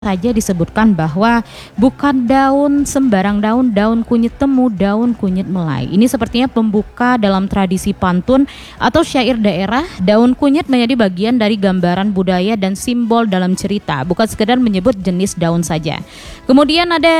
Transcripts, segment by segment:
saja disebutkan bahwa bukan daun sembarang daun, daun kunyit temu, daun kunyit melai. Ini sepertinya pembuka dalam tradisi pantun atau syair daerah. Daun kunyit menjadi bagian dari gambaran budaya dan simbol dalam cerita, bukan sekedar menyebut jenis daun saja. Kemudian ada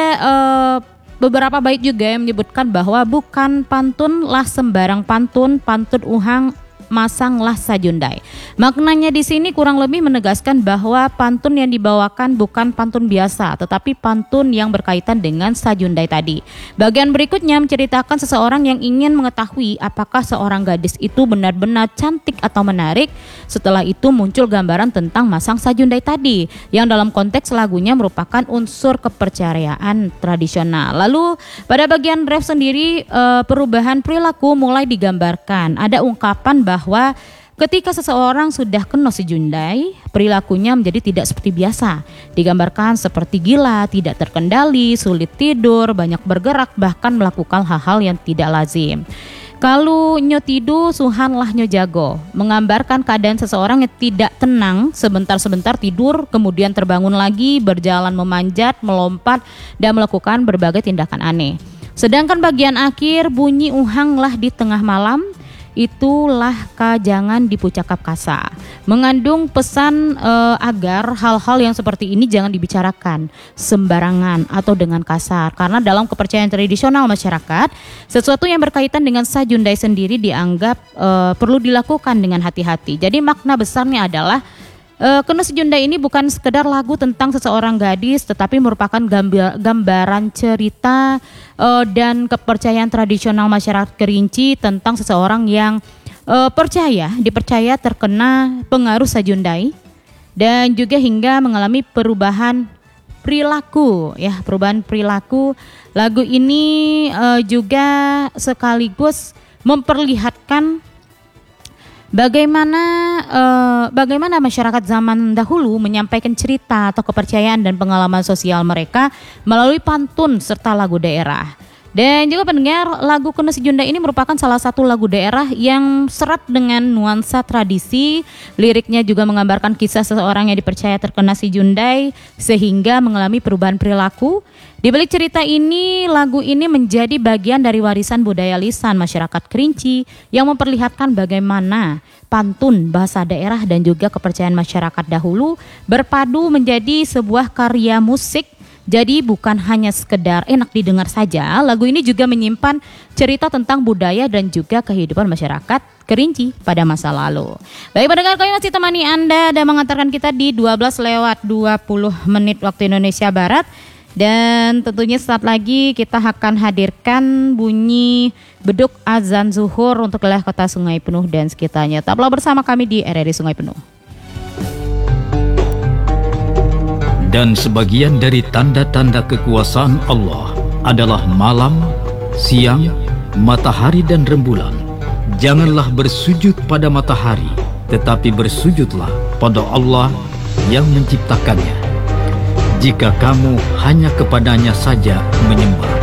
beberapa bait juga yang menyebutkan bahwa bukan pantun lah sembarang pantun, pantun uhang masanglah sajundai. Maknanya di sini kurang lebih menegaskan bahwa pantun yang dibawakan bukan pantun biasa, tetapi pantun yang berkaitan dengan sajundai tadi. Bagian berikutnya menceritakan seseorang yang ingin mengetahui apakah seorang gadis itu benar-benar cantik atau menarik. Setelah itu muncul gambaran tentang masang sajundai tadi, yang dalam konteks lagunya merupakan unsur kepercayaan tradisional. Lalu pada bagian ref sendiri perubahan perilaku mulai digambarkan. Ada ungkapan bahwa ketika seseorang sudah kena sajundai, perilakunya menjadi tidak seperti biasa. Digambarkan seperti gila, tidak terkendali, sulit tidur, banyak bergerak, bahkan melakukan hal-hal yang tidak lazim. Kalau nyo tidu suhanlah nyo jago, menggambarkan keadaan seseorang yang tidak tenang, sebentar-sebentar tidur, kemudian terbangun lagi, berjalan memanjat, melompat, dan melakukan berbagai tindakan aneh. Sedangkan bagian akhir bunyi uhanglah di tengah malam, itulah jangan dipucakap kasar, mengandung pesan agar hal-hal yang seperti ini jangan dibicarakan sembarangan atau dengan kasar, karena dalam kepercayaan tradisional masyarakat sesuatu yang berkaitan dengan sajundai sendiri dianggap perlu dilakukan dengan hati-hati. Jadi makna besarnya adalah Kena Sajundai ini bukan sekedar lagu tentang seseorang gadis, tetapi merupakan gambaran cerita dan kepercayaan tradisional masyarakat Kerinci tentang seseorang yang dipercaya terkena pengaruh Sajundai dan juga hingga mengalami perubahan perilaku. Lagu ini juga sekaligus memperlihatkan bagaimana masyarakat zaman dahulu menyampaikan cerita atau kepercayaan dan pengalaman sosial mereka melalui pantun serta lagu daerah. Dan juga pendengar, lagu Kena Sajundai ini merupakan salah satu lagu daerah yang serat dengan nuansa tradisi. Liriknya juga menggambarkan kisah seseorang yang dipercaya terkena Sajundai sehingga mengalami perubahan perilaku. Di balik cerita ini, lagu ini menjadi bagian dari warisan budaya lisan masyarakat Kerinci yang memperlihatkan bagaimana pantun, bahasa daerah dan juga kepercayaan masyarakat dahulu berpadu menjadi sebuah karya musik. Jadi bukan hanya sekedar enak didengar saja, lagu ini juga menyimpan cerita tentang budaya dan juga kehidupan masyarakat Kerinci pada masa lalu. Baik pendengar, kami masih temani Anda dan mengantarkan kita di 12:20 waktu Indonesia Barat. Dan tentunya saat lagi kita akan hadirkan bunyi beduk azan zuhur untuk wilayah kota Sungai Penuh dan sekitarnya. Tetaplah bersama kami di RRI Sungai Penuh. Dan sebagian dari tanda-tanda kekuasaan Allah adalah malam, siang, matahari dan rembulan. Janganlah bersujud pada matahari, tetapi bersujudlah pada Allah yang menciptakannya. Jika kamu hanya kepadanya saja menyembah.